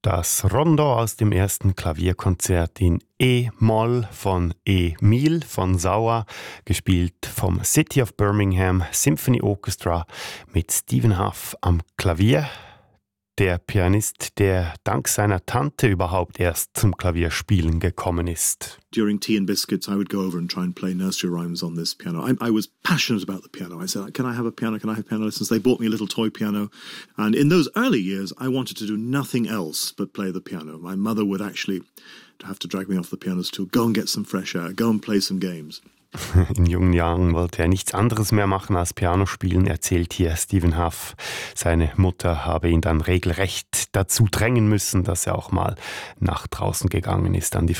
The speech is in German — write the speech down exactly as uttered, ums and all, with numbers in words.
Das Rondo aus dem ersten Klavierkonzert in E-Moll von Emil von Sauer, gespielt vom City of Birmingham Symphony Orchestra mit Stephen Huff am Klavier. Der Pianist, der dank seiner Tante überhaupt erst zum Klavierspielen gekommen ist. During Tea and Biscuits, I would go over and try and play nursery rhymes on this piano. I, I was passionate about the piano. I said, can I have a piano? Can I have piano lessons? They bought me a little toy piano. And in those early years, I wanted to do nothing else but play the piano. My mother would actually have to drag me off the piano stool, go and get some fresh air, go and play some games. In jungen Jahren wollte er nichts anderes mehr machen als Piano spielen, erzählt hier Stephen Huff. Seine Mutter habe ihn dann regelrecht dazu drängen müssen, dass er auch mal nach draußen gegangen ist an die